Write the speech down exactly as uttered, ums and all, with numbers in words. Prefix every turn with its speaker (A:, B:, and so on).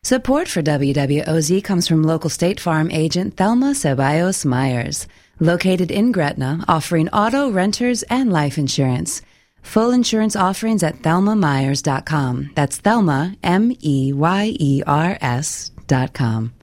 A: Support for W W O Z comes from local State Farm agent Thelma Ceballos Myers, located in Gretna, offering auto, renters, and life insurance. Full insurance offerings at thelma myers dot com. That's Thelma, M E Y E R S dot com.